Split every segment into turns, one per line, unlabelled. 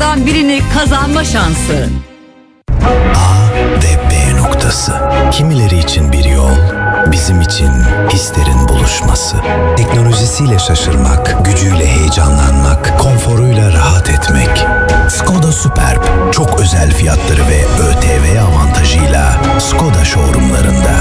noktalardan birini kazanma şansı.
A ve B noktası. Kimileri için bir yol, bizim için hislerin buluşması. Teknolojisiyle şaşırmak, gücüyle heyecanlanmak, konforuyla rahat etmek. Skoda Superb, çok özel fiyatları ve ÖTV avantajıyla Skoda showroomlarında.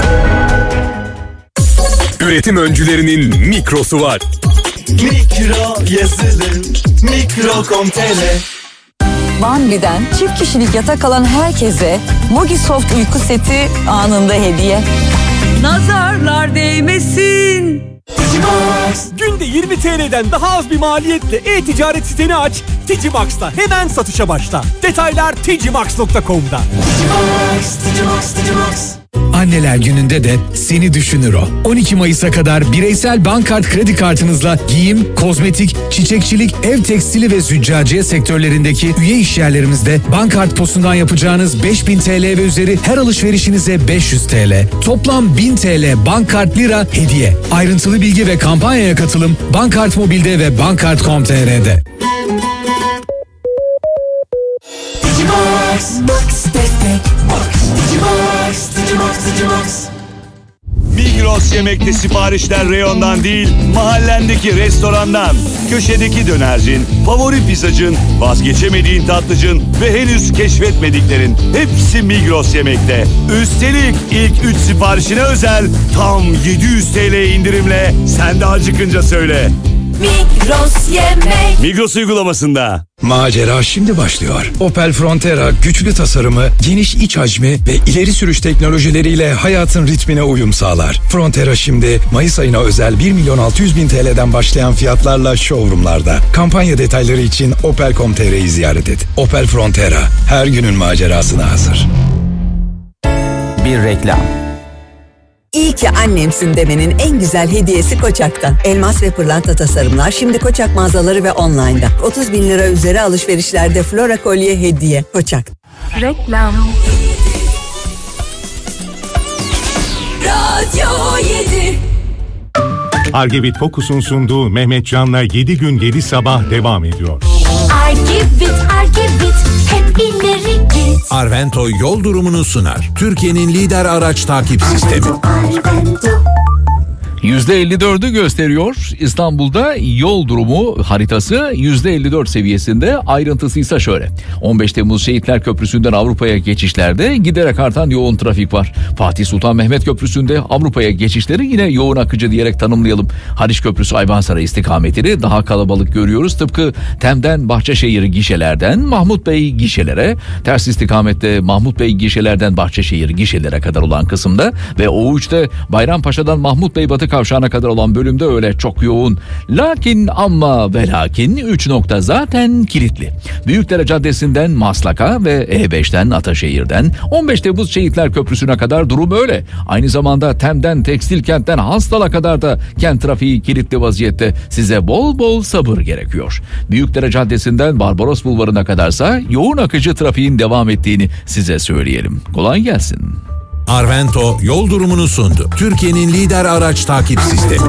Üretim öncülerinin mikrosu var.
Mikro yazılım, Mikro.com.tr.
Bambi'den çift kişilik yatak alan herkese Mogisoft uyku seti anında hediye.
Nazarlar değmesin.
Günde 20 TL'den daha az bir maliyetle e-ticaret siteni aç. Digimax'ta hemen satışa başla. Detaylar digimax.com'da.
Digimax.
Anneler Günü'nde de seni düşünür o. 12 Mayıs'a kadar bireysel Bankart kredi kartınızla giyim, kozmetik, çiçekçilik, ev tekstili ve züccaciye sektörlerindeki üye işyerlerimizde Bankart posundan yapacağınız 5000 TL ve üzeri her alışverişinize 500 TL. Toplam 1000 TL Bankart lira hediye. Ayrıntılı bilgi ve kampanyaya katılım Bankart Mobil'de ve Bankart.com.tr'de.
Max destek. Digimax.
Migros Yemek'te siparişler reyondan değil, mahallendeki restorandan. Köşedeki dönercin, favori pizzacın, vazgeçemediğin tatlıcın ve henüz keşfetmediklerin hepsi Migros Yemek'te. Üstelik ilk 3 siparişine özel tam 700 TL indirimle sen de acıkınca söyle.
Migros Yemek.
Migros uygulamasında.
Macera şimdi başlıyor. Opel Frontera güçlü tasarımı, geniş iç hacmi ve ileri sürüş teknolojileriyle hayatın ritmine uyum sağlar. Frontera şimdi Mayıs ayına özel 1.600.000 TL'den başlayan fiyatlarla showroomlarda. Kampanya detayları için opel.com.tr'yi ziyaret et. Opel Frontera her günün macerasına hazır.
Bir reklam.
İyi ki annemsin demenin en güzel hediyesi Koçak'tan. Elmas ve pırlanta tasarımlar şimdi Koçak mağazaları ve online'da. 30 bin lira üzeri alışverişlerde Flora kolye hediye. Koçak.
Reklam.
Radyo 7.
Argevit Focus'un sunduğu Mehmet Can'la 7 gün 7 sabah devam ediyor.
Argevit, hep ileri git.
Arvento yol durumunu sunar. Türkiye'nin lider araç takip sistemi.
%54'ü gösteriyor. İstanbul'da yol durumu haritası %54 seviyesinde. Ayrıntısı ise şöyle. 15 Temmuz Şehitler Köprüsü'nden Avrupa'ya geçişlerde giderek artan yoğun trafik var. Fatih Sultan Mehmet Köprüsü'nde Avrupa'ya geçişleri yine yoğun akıcı diyerek tanımlayalım. Haliç Köprüsü Ayvansaray istikametini daha kalabalık görüyoruz. Tıpkı Tem'den Bahçeşehir gişelerden Mahmut Bey gişelere, ters istikamette Mahmut Bey gişelerden Bahçeşehir gişelere kadar olan kısımda ve O3'te Bayrampaşa'dan Mahmut Bey Batı Kavşağı'na kadar olan bölümde öyle çok yoğun. Lakin ama ve lakin 3 nokta zaten kilitli. Büyükdere Caddesi'nden Maslak'a ve E5'ten Ataşehir'den 15 Temmuz Şehitler Köprüsü'ne kadar durum öyle. Aynı zamanda Tem'den Tekstilkent'ten Hastal'a kadar da kent trafiği kilitli vaziyette. Size bol bol sabır gerekiyor. Büyükdere Caddesi'nden Barbaros Bulvarı'na kadarsa yoğun akıcı trafiğin devam ettiğini size söyleyelim. Kolay gelsin.
Arvento yol durumunu sundu. Türkiye'nin lider araç takip sistemi.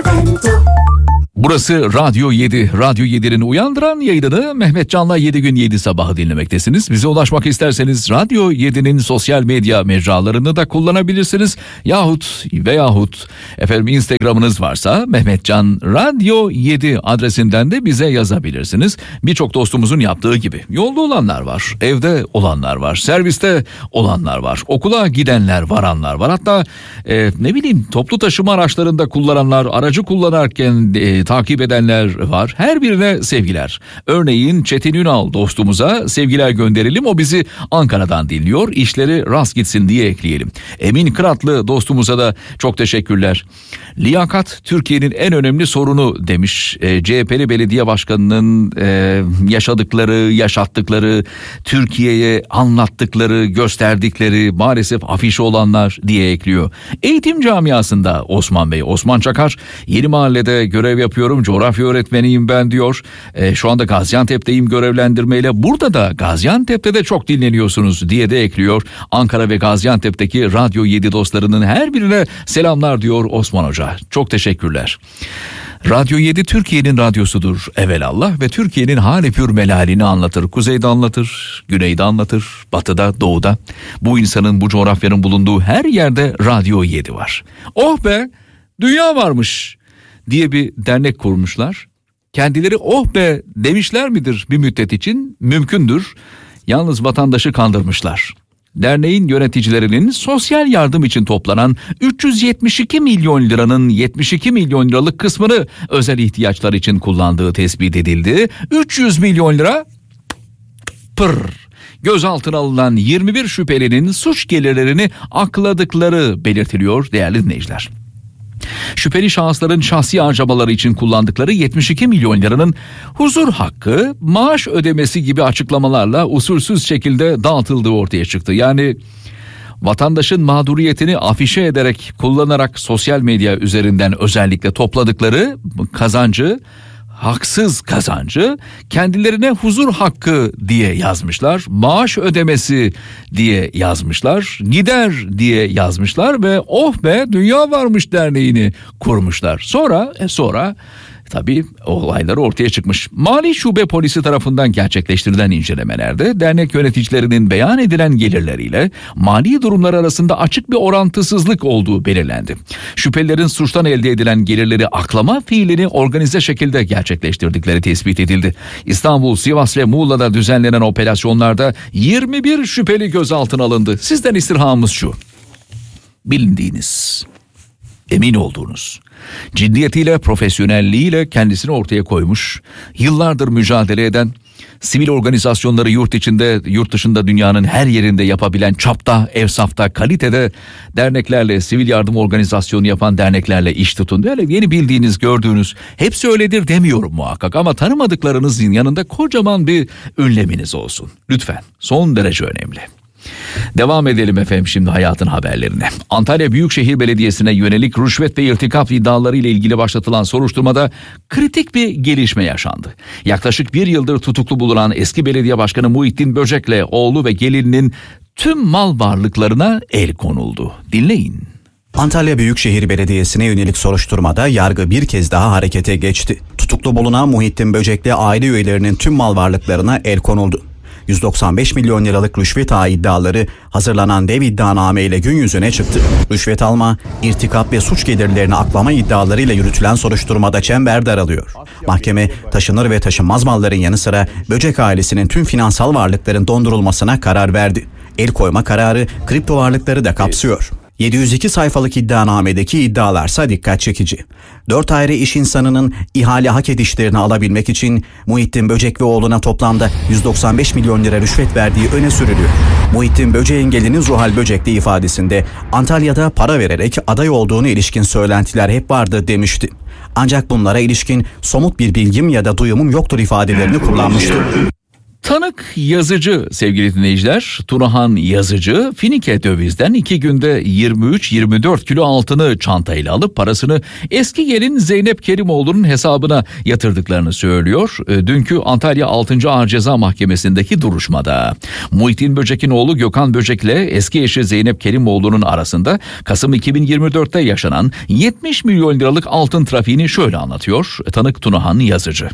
Burası Radyo 7. Radyo 7'nin uyandıran yayınını Mehmet Can'la 7 gün 7 sabahı dinlemektesiniz. Bize ulaşmak isterseniz Radyo 7'nin sosyal medya mecralarını da kullanabilirsiniz. Yahut efendim Instagram'ınız varsa Mehmet Can Radyo 7 adresinden de bize yazabilirsiniz. Birçok dostumuzun yaptığı gibi. Yolda olanlar var, evde olanlar var, serviste olanlar var, okula gidenler, varanlar var. Hatta toplu taşıma araçlarında kullananlar, aracı kullanırken takip edenler var. Her birine sevgiler. Örneğin Çetin Ünal dostumuza sevgiler gönderelim. O bizi Ankara'dan dinliyor. İşleri rast gitsin diye ekleyelim. Emin Kıratlı dostumuza da çok teşekkürler. Liyakat Türkiye'nin en önemli sorunu demiş. CHP'li belediye başkanının yaşattıkları, Türkiye'ye anlattıkları, gösterdikleri maalesef afişi olanlar diye ekliyor. Eğitim camiasında Osman Çakar, Yeni Mahalle'de görev yapıyorum, coğrafya öğretmeniyim ben diyor. Şu anda Gaziantep'teyim görevlendirmeyle. Burada da Gaziantep'te de çok dinleniyorsunuz diye de ekliyor. Ankara ve Gaziantep'teki Radyo 7 dostlarının her birine selamlar diyor Osman Hoca. Çok teşekkürler. Radyo 7 Türkiye'nin radyosudur evelallah ve Türkiye'nin hali pür melalini anlatır. Kuzeyde anlatır, güneyde anlatır, batıda, doğuda. Bu insanın, bu coğrafyanın bulunduğu her yerde Radyo 7 var. Oh be, dünya varmış diye bir dernek kurmuşlar. Kendileri oh be demişler midir bir müddet için? Mümkündür. Yalnız vatandaşı kandırmışlar. Derneğin yöneticilerinin sosyal yardım için toplanan 372 milyon liranın 72 milyon liralık kısmını özel ihtiyaçlar için kullandığı tespit edildi. 300 milyon lira gözaltına alınan 21 şüphelinin suç gelirlerini akladıkları belirtiliyor değerli dinleyiciler. Şüpheli şahısların şahsi harcamaları için kullandıkları 72 milyon liranın huzur hakkı, maaş ödemesi gibi açıklamalarla usulsüz şekilde dağıtıldığı ortaya çıktı. Yani vatandaşın mağduriyetini afişe ederek, kullanarak sosyal medya üzerinden özellikle topladıkları kazancı, haksız kazancı kendilerine huzur hakkı diye yazmışlar, maaş ödemesi diye yazmışlar, gider diye yazmışlar ve oh be dünya varmış derneğini kurmuşlar. Sonra tabii olaylar ortaya çıkmış. Mali Şube Polisi tarafından gerçekleştirilen incelemelerde dernek yöneticilerinin beyan edilen gelirleriyle mali durumlar arasında açık bir orantısızlık olduğu belirlendi. Şüphelilerin suçtan elde edilen gelirleri aklama fiilini organize şekilde gerçekleştirdikleri tespit edildi. İstanbul, Sivas ve Muğla'da düzenlenen operasyonlarda 21 şüpheli gözaltına alındı. Sizden istirhamımız şu: bilindiğiniz, emin olduğunuz, ciddiyetiyle, profesyonelliğiyle kendisini ortaya koymuş, yıllardır mücadele eden, sivil organizasyonları yurt içinde, yurt dışında dünyanın her yerinde yapabilen çapta, evsafta, kalitede derneklerle, sivil yardım organizasyonu yapan derneklerle iş tutun. Böyle yeni bildiğiniz, gördüğünüz, hepsi öyledir demiyorum muhakkak ama tanımadıklarınızın yanında kocaman bir ünleminiz olsun. Lütfen, son derece önemli. Devam edelim efendim şimdi hayatın haberlerine. Antalya Büyükşehir Belediyesi'ne yönelik rüşvet ve irtikap iddiaları ile ilgili başlatılan soruşturmada kritik bir gelişme yaşandı. Yaklaşık bir yıldır tutuklu bulunan eski belediye başkanı Muhittin Böcek'le oğlu ve gelininin tüm mal varlıklarına el konuldu. Dinleyin.
Antalya Büyükşehir Belediyesi'ne yönelik soruşturmada yargı bir kez daha harekete geçti. Tutuklu bulunan Muhittin Böcek'le aile üyelerinin tüm mal varlıklarına el konuldu. 195 milyon liralık rüşvet ağı iddiaları hazırlanan dev iddianame ile gün yüzüne çıktı. Rüşvet alma, irtikap ve suç gelirlerini aklama iddialarıyla yürütülen soruşturmada çember daralıyor. Mahkeme taşınır ve taşınmaz malların yanı sıra Böcek ailesinin tüm finansal varlıkların dondurulmasına karar verdi. El koyma kararı kripto varlıkları da kapsıyor. 702 sayfalık iddianamedeki iddialarsa dikkat çekici. 4 ayrı iş insanının ihale hak edişlerini alabilmek için Muhittin Böcek ve oğluna toplamda 195 milyon lira rüşvet verdiği öne sürülüyor. Muhittin Böcek'in gelini Zuhal Böcek de ifadesinde Antalya'da para vererek aday olduğunu ilişkin söylentiler hep vardı demişti. Ancak bunlara ilişkin somut bir bilgim ya da duyumum yoktur ifadelerini kullanmıştı.
Tanık yazıcı sevgili dinleyiciler, Tunahan Yazıcı Finike dövizden 2 günde 23-24 kilo altını çantayla alıp parasını eski gelin Zeynep Kerimoğlu'nun hesabına yatırdıklarını söylüyor. Dünkü Antalya 6. Ağır Ceza Mahkemesi'ndeki duruşmada Muhittin Böcek'in oğlu Gökhan Böcek'le eski eşi Zeynep Kerimoğlu'nun arasında Kasım 2024'te yaşanan 70 milyon liralık altın trafiğini şöyle anlatıyor tanık Tunahan Yazıcı.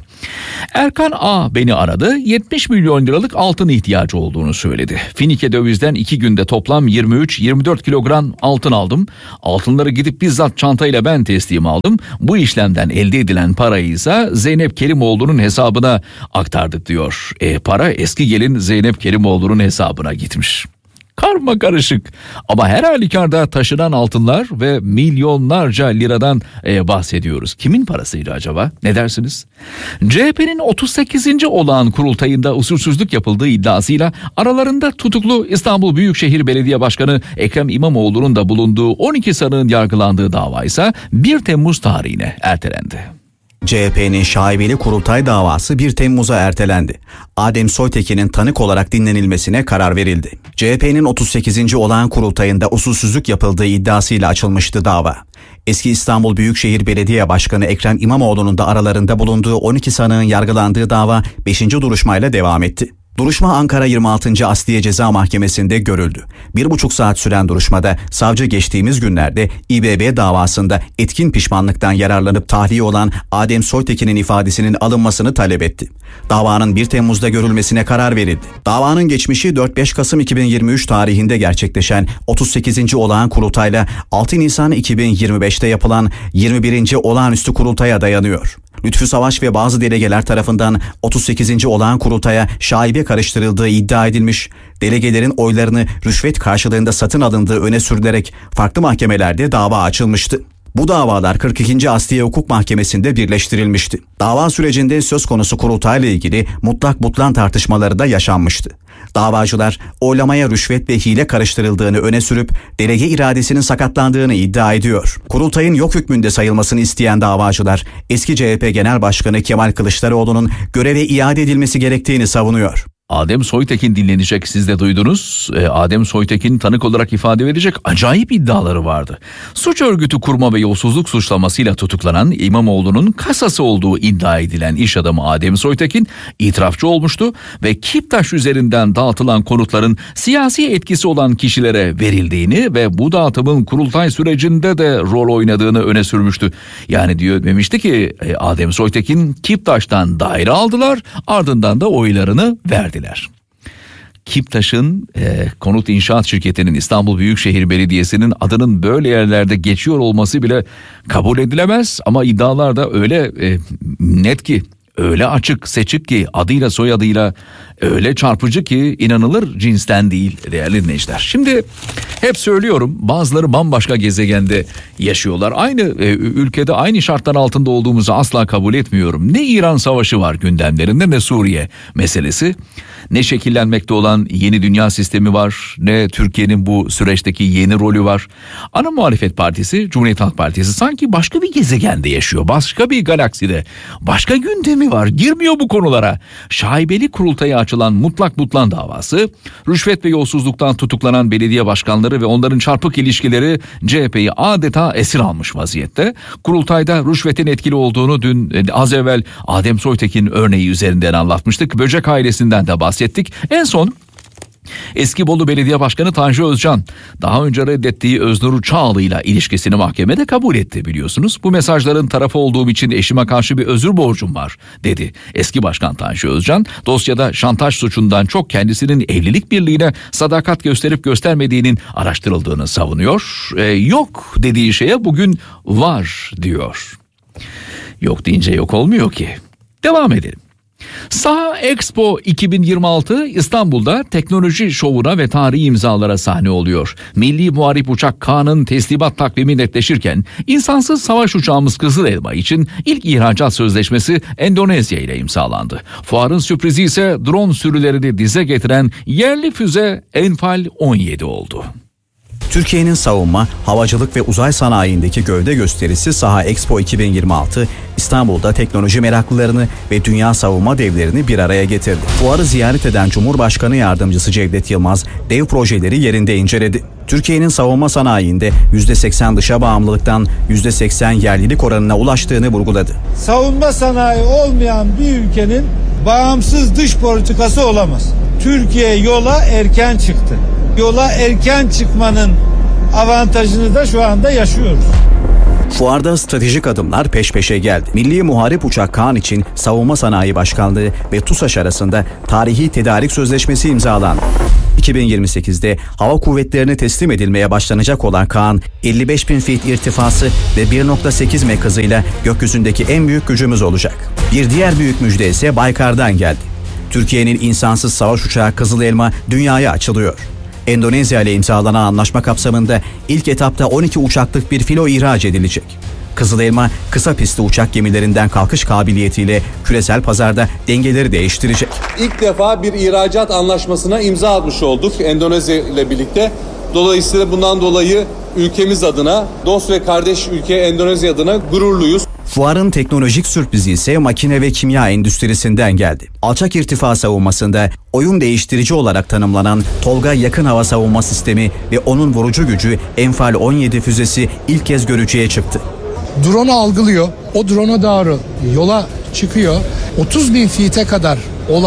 Erkan A beni aradı, 70 milyon liralık altın ihtiyacı olduğunu söyledi. Finike dövizden 2 günde toplam 23-24 kilogram altın aldım. Altınları gidip bizzat çantayla ben teslim aldım. Bu işlemden elde edilen parayı ise Zeynep Kerimoğlu'nun hesabına aktardık diyor. Para eski gelin Zeynep Kerimoğlu'nun hesabına gitmiş. Karma karışık ama her halükarda taşınan altınlar ve milyonlarca liradan bahsediyoruz. Kimin parasıydı acaba? Ne dersiniz? CHP'nin 38. olağan kurultayında usulsüzlük yapıldığı iddiasıyla aralarında tutuklu İstanbul Büyükşehir Belediye Başkanı Ekrem İmamoğlu'nun da bulunduğu 12 sanığın yargılandığı dava ise 1 Temmuz tarihine ertelendi.
CHP'nin şaibeli kurultay davası 1 Temmuz'a ertelendi. Adem Soytekin'in tanık olarak dinlenilmesine karar verildi. CHP'nin 38. olağan kurultayında usulsüzlük yapıldığı iddiasıyla açılmıştı dava. Eski İstanbul Büyükşehir Belediye Başkanı Ekrem İmamoğlu'nun da aralarında bulunduğu 12 sanığın yargılandığı dava 5. duruşmayla devam etti. Duruşma Ankara 26. Asliye Ceza Mahkemesi'nde görüldü. 1,5 saat süren duruşmada savcı geçtiğimiz günlerde İBB davasında etkin pişmanlıktan yararlanıp tahliye olan Adem Soytekin'in ifadesinin alınmasını talep etti. Davanın 1 Temmuz'da görülmesine karar verildi. Davanın geçmişi 4-5 Kasım 2023 tarihinde gerçekleşen 38. olağan kurultayla 6 Nisan 2025'te yapılan 21. olağanüstü kurultaya dayanıyor. Lütfü Savaş ve bazı delegeler tarafından 38. olağan kurultaya şaibe karıştırıldığı iddia edilmiş, delegelerin oylarını rüşvet karşılığında satın alındığı öne sürülerek farklı mahkemelerde dava açılmıştı. Bu davalar 42. Asliye Hukuk Mahkemesi'nde birleştirilmişti. Dava sürecinde söz konusu kurultayla ilgili mutlak butlan tartışmaları da yaşanmıştı. Davacılar oylamaya rüşvet ve hile karıştırıldığını öne sürüp delege iradesinin sakatlandığını iddia ediyor. Kurultayın yok hükmünde sayılmasını isteyen davacılar eski CHP Genel Başkanı Kemal Kılıçdaroğlu'nun göreve iade edilmesi gerektiğini savunuyor.
Adem Soytekin dinlenecek, siz de duydunuz. Adem Soytekin tanık olarak ifade verecek, acayip iddiaları vardı. Suç örgütü kurma ve yolsuzluk suçlamasıyla tutuklanan İmamoğlu'nun kasası olduğu iddia edilen iş adamı Adem Soytekin itirafçı olmuştu ve Kiptaş üzerinden dağıtılan konutların siyasi etkisi olan kişilere verildiğini ve bu dağıtımın kurultay sürecinde de rol oynadığını öne sürmüştü. Yani demişti ki Adem Soytekin Kiptaş'tan daire aldılar, ardından da oylarını verdiler. Kiptaş'ın konut inşaat şirketinin İstanbul Büyükşehir Belediyesi'nin adının böyle yerlerde geçiyor olması bile kabul edilemez ama iddialar da öyle net ki, öyle açık seçik ki, adıyla soyadıyla öyle çarpıcı ki inanılır cinsten değil değerli dinleyiciler. Şimdi hep söylüyorum, bazıları bambaşka gezegende yaşıyorlar. Aynı ülkede aynı şartlar altında olduğumuzu asla kabul etmiyorum. Ne İran savaşı var gündemlerinde, ne Suriye meselesi, ne şekillenmekte olan yeni dünya sistemi var, ne Türkiye'nin bu süreçteki yeni rolü var. Ana muhalefet partisi Cumhuriyet Halk Partisi sanki başka bir gezegende yaşıyor. Başka bir galakside, başka gündemi var. Girmiyor bu konulara. Şaibeli kurultaya açılan mutlak butlan davası, rüşvet ve yolsuzluktan tutuklanan belediye başkanları ve onların çarpık ilişkileri CHP'yi adeta esir almış vaziyette. Kurultayda rüşvetin etkili olduğunu dün az evvel Adem Soytekin örneği üzerinden anlatmıştık. Böcek ailesinden de bahsettik. En son eski Bolu Belediye Başkanı Tanju Özcan daha önce reddettiği Öznur Çağlı ile ilişkisini mahkemede kabul etti biliyorsunuz. Bu mesajların tarafı olduğum için eşime karşı bir özür borcum var dedi eski başkan Tanju Özcan. Dosyada şantaj suçundan çok kendisinin evlilik birliğine sadakat gösterip göstermediğinin araştırıldığını savunuyor. Yok dediği şeye bugün var diyor. Yok deyince yok olmuyor ki. Devam edelim. Saha Expo 2026 İstanbul'da teknoloji şovuna ve tarihi imzalara sahne oluyor. Milli Muharip Uçak K'nın teslimat takvimi netleşirken insansız savaş uçağımız Kızıl Elma için ilk ihracat sözleşmesi Endonezya ile imzalandı. Fuarın sürprizi ise drone sürülerini dize getiren yerli füze Enfal 17 oldu.
Türkiye'nin savunma, havacılık ve uzay sanayindeki gövde gösterisi Saha Expo 2026, İstanbul'da teknoloji meraklılarını ve dünya savunma devlerini bir araya getirdi. Fuarı ziyaret eden Cumhurbaşkanı Yardımcısı Cevdet Yılmaz, dev projeleri yerinde inceledi. Türkiye'nin savunma sanayinde %80 dışa bağımlılıktan %80 yerlilik oranına ulaştığını vurguladı.
Savunma sanayi olmayan bir ülkenin bağımsız dış politikası olamaz. Türkiye yola erken çıktı. Yola erken çıkmanın avantajını da şu anda yaşıyoruz.
Fuarda stratejik adımlar peş peşe geldi. Milli Muharip Uçak Kaan için Savunma Sanayi Başkanlığı ve TUSAŞ arasında tarihi tedarik sözleşmesi imzalandı. 2028'de hava kuvvetlerine teslim edilmeye başlanacak olan Kaan, 55.000 feet irtifası ve 1.8 Mach hızıyla gökyüzündeki en büyük gücümüz olacak. Bir diğer büyük müjde ise Baykar'dan geldi. Türkiye'nin insansız savaş uçağı Kızıl Elma dünyaya açılıyor. Endonezya ile imzalanan anlaşma kapsamında ilk etapta 12 uçaklık bir filo ihraç edilecek. Kızıl Elma kısa pistli uçak gemilerinden kalkış kabiliyetiyle küresel pazarda dengeleri değiştirecek.
İlk defa bir ihracat anlaşmasına imza atmış olduk Endonezya ile birlikte. Dolayısıyla bundan dolayı ülkemiz adına, dost ve kardeş ülke Endonezya adına gururluyuz.
Fuarın teknolojik sürprizi ise makine ve kimya endüstrisinden geldi. Alçak irtifa savunmasında oyun değiştirici olarak tanımlanan Tolga yakın hava savunma sistemi ve onun vurucu gücü Enfal 17 füzesi ilk kez görücüye çıktı.
Drone'u algılıyor, o drone'a doğru yola çıkıyor. 30.000 feet'e kadar olan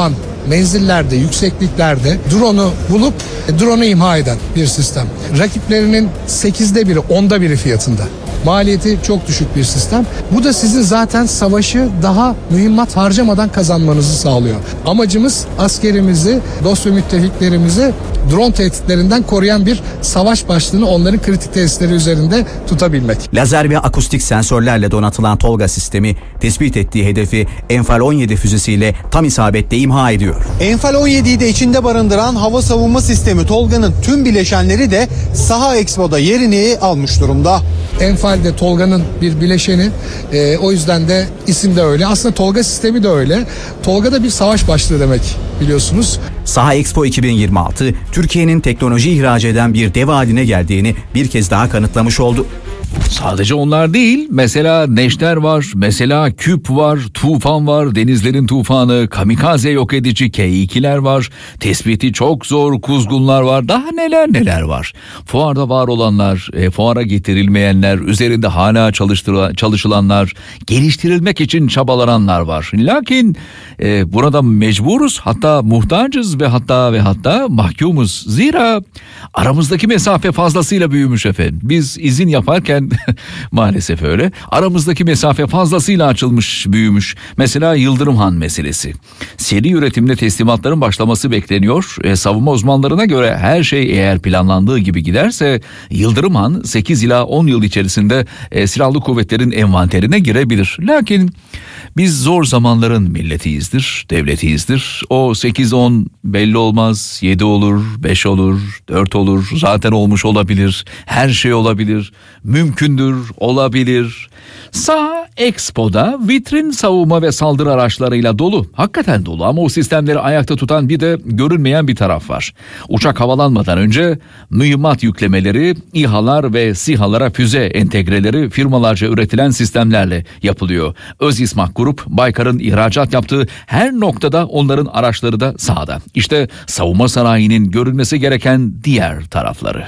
menzillerde, yüksekliklerde drone'u bulup drone'u imha eden bir sistem. Rakiplerinin 8'de 1'i, 10'da 1'i fiyatında. Maliyeti çok düşük bir sistem. Bu da sizin zaten savaşı daha mühimmat harcamadan kazanmanızı sağlıyor. Amacımız askerimizi, dost ve müttefiklerimizi drone tehditlerinden koruyan bir savaş başlığını onların kritik tesisleri üzerinde tutabilmek.
Lazer ve akustik sensörlerle donatılan Tolga sistemi tespit ettiği hedefi Enfal 17 füzesiyle tam isabetle imha ediyor.
Enfal 17'yi de içinde barındıran hava savunma sistemi Tolga'nın tüm bileşenleri de Saha Expo'da yerini almış durumda.
Enfal de Tolga'nın bir bileşeni. O yüzden de isim de öyle. Aslında Tolga sistemi de öyle. Tolga da bir savaş başlığı demek, biliyorsunuz.
Saha Expo 2026 Türkiye'nin teknoloji ihraç eden bir dev haline geldiğini bir kez daha kanıtlamış oldu.
Sadece onlar değil, mesela Neşter var, mesela Küp var, Tufan var, denizlerin tufanı, kamikaze yok edici K2'ler var, tespiti çok zor kuzgunlar var, daha neler var. Fuarda var olanlar, fuara getirilmeyenler, üzerinde hala çalışılanlar, geliştirilmek için çabalananlar var. Lakin burada mecburuz, hatta muhtacız ve hatta mahkumuz. Zira aramızdaki mesafe fazlasıyla büyümüş efendim. Biz izin yaparken maalesef öyle. Aramızdaki mesafe fazlasıyla açılmış, büyümüş. Mesela Yıldırım Han meselesi. Seri üretimde teslimatların başlaması bekleniyor. Savunma uzmanlarına göre her şey eğer planlandığı gibi giderse Yıldırım Han 8 ila 10 yıl içerisinde silahlı kuvvetlerin envanterine girebilir. Lakin biz zor zamanların milletiyizdir, devletiyizdir. O 8-10 belli olmaz, 7 olur, 5 olur, 4 olur, zaten olmuş olabilir, her şey olabilir, mümkündür, olabilir. Saha Expo'da vitrin savunma ve saldırı araçlarıyla dolu, hakikaten dolu, ama o sistemleri ayakta tutan bir de görünmeyen bir taraf var. Uçak havalanmadan önce mühimmat yüklemeleri, İHA'lar ve SİHA'lara füze entegreleri firmalarca üretilen sistemlerle yapılıyor. Özismak Grup, Baykar'ın ihracat yaptığı her noktada onların araçları da sahada. İşte savunma sanayinin görülmesi gereken diğer tarafları.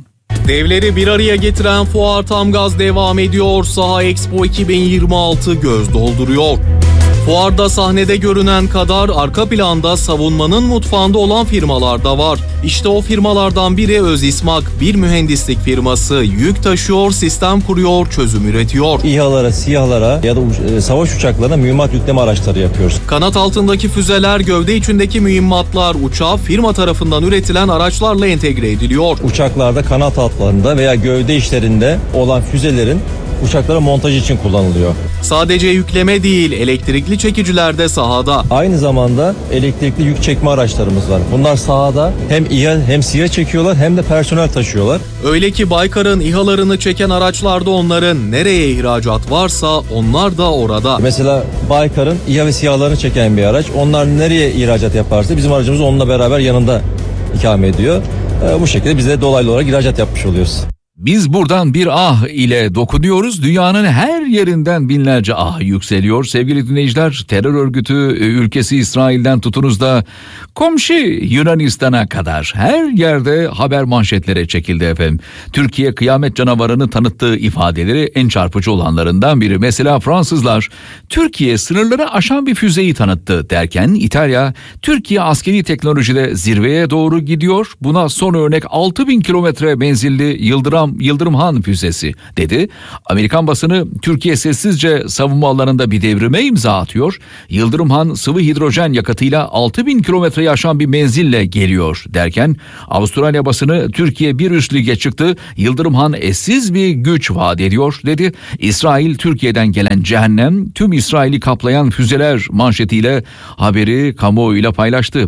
Devleri bir araya getiren fuar tam gaz devam ediyor. Saha Expo 2026 göz dolduruyor. Fuarda sahnede görünen kadar arka planda savunmanın mutfağında olan firmalar da var. İşte o firmalardan biri Özismak, bir mühendislik firması. Yük taşıyor, sistem kuruyor, çözüm üretiyor.
İHA'lara, SİHA'lara ya da savaş uçaklarına mühimmat yükleme araçları yapıyoruz.
Kanat altındaki füzeler, gövde içindeki mühimmatlar uçağa firma tarafından üretilen araçlarla entegre ediliyor.
Uçaklarda kanat altlarında veya gövde içlerinde olan füzelerin uçaklara montaj için kullanılıyor.
Sadece yükleme değil, elektrikli çekiciler de sahada.
Aynı zamanda elektrikli yük çekme araçlarımız var. Bunlar sahada hem İHA hem SİHA çekiyorlar hem de personel taşıyorlar.
Öyle ki Baykar'ın İHA'larını çeken araçlarda onların nereye ihracat varsa onlar da orada.
Mesela Baykar'ın İHA ve SİHA'larını çeken bir araç. Onlar nereye ihracat yaparsa bizim aracımız onunla beraber yanında ikame ediyor. Bu şekilde biz de dolaylı olarak ihracat yapmış oluyoruz.
Biz buradan bir ah ile dokunuyoruz. Dünyanın her yerinden binlerce ah yükseliyor. Sevgili dinleyiciler, terör örgütü ülkesi İsrail'den tutunuz da komşu Yunanistan'a kadar her yerde haber manşetlere çekildi efendim. Türkiye kıyamet canavarını tanıttığı ifadeleri en çarpıcı olanlarından biri. Mesela Fransızlar Türkiye sınırları aşan bir füzeyi tanıttı derken İtalya, Türkiye askeri teknolojide zirveye doğru gidiyor. Buna son örnek 6000 kilometre menzilli Yıldırım Han füzesi dedi. Amerikan basını Türkiye sessizce savunma alanında bir devrime imza atıyor. Yıldırım Han sıvı hidrojen yakıtıyla 6000 kilometreyi aşan bir menzille geliyor derken Avustralya basını Türkiye bir üst lige çıktı. Yıldırım Han eşsiz bir güç vaat ediyor dedi. İsrail Türkiye'den gelen cehennem tüm İsrail'i kaplayan füzeler manşetiyle haberi kamuoyuyla paylaştı.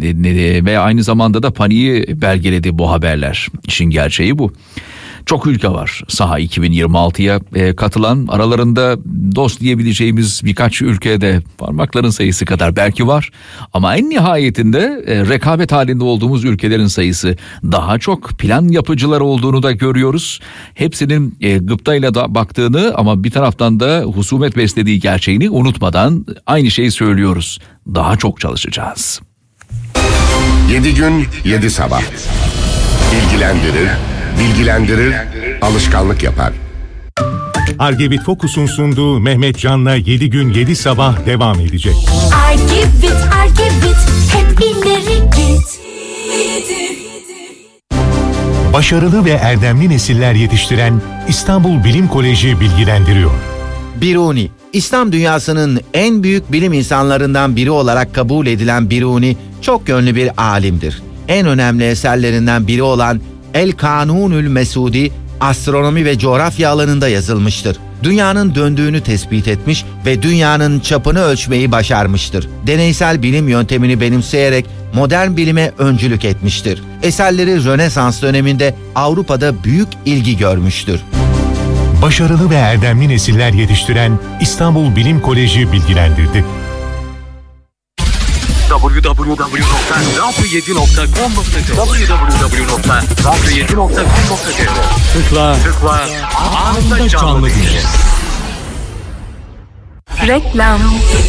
Ve aynı zamanda da paniği belgeledi bu haberler. İşin gerçeği bu. Çok ülke var Saha 2026'ya katılan, aralarında dost diyebileceğimiz birkaç ülkede parmakların sayısı kadar belki var. Ama en nihayetinde rekabet halinde olduğumuz ülkelerin sayısı daha çok, plan yapıcılar olduğunu da görüyoruz. Hepsinin gıptayla da baktığını ama bir taraftan da husumet beslediği gerçeğini unutmadan aynı şeyi söylüyoruz. Daha çok çalışacağız.
7 gün 7 sabah. Bilgilendirir, alışkanlık yapar.
Argevit Focus'un sunduğu Mehmet Can'la 7 gün 7 sabah devam edecek.
Argevit hep ileri git.
Başarılı ve erdemli nesiller yetiştiren İstanbul Bilim Koleji bilgilendiriyor.
Biruni, İslam dünyasının en büyük bilim insanlarından biri olarak kabul edilen Biruni, çok yönlü bir alimdir. En önemli eserlerinden biri olan El Kanunül Mesudi, astronomi ve coğrafya alanında yazılmıştır. Dünyanın döndüğünü tespit etmiş ve dünyanın çapını ölçmeyi başarmıştır. Deneysel bilim yöntemini benimseyerek modern bilime öncülük etmiştir. Eserleri Rönesans döneminde Avrupa'da büyük ilgi görmüştür.
Başarılı ve erdemli nesiller yetiştiren İstanbul Bilim Koleji bilgilendirdi.
www.radyo7.com.tr
Tıkla anında canlı dinle.
Reklam.